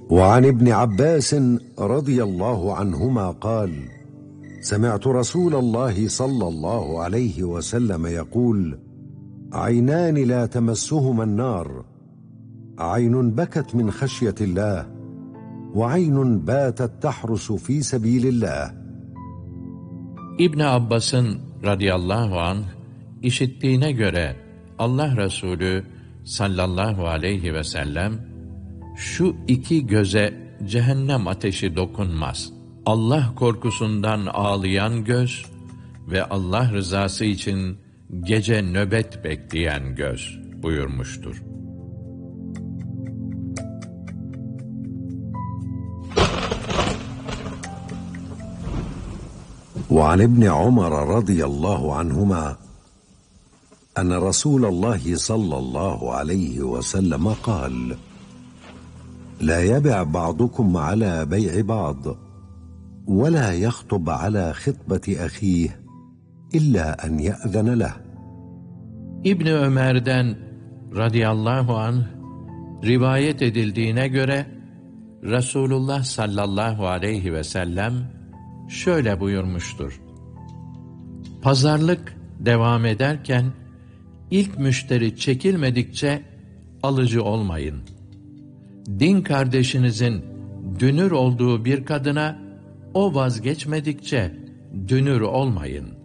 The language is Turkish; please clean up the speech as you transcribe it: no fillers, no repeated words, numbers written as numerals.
وعن ابن عباس رضي الله عنهما قال: سمعت رسول الله صلى الله عليه وسلم يقول: عينان لا تمسهما النار، عين بكت من خشية الله، وعين باتت تحرس في سبيل الله. İbn Abbas'ın radıyallahu anh işittiğine göre Allah Resulü sallallahu aleyhi ve sellem şu iki göze cehennem ateşi dokunmaz. Allah korkusundan ağlayan göz ve Allah rızası için gece nöbet bekleyen göz buyurmuştur. وعن ابن عمر رضي الله عنهما أن رسول الله صلى الله عليه وسلم قال: لا يبع بعضكم على بيع بعض، ولا يخطب على خطبة أخيه إلا أن يأذن له. İbni Ömer'den radıyallahu anh rivayet edildiğine göre Resulullah sallallahu aleyhi ve sellem şöyle buyurmuştur: Pazarlık devam ederken ilk müşteri çekilmedikçe alıcı olmayın. Din kardeşinizin dünür olduğu bir kadına o vazgeçmedikçe dünür olmayın.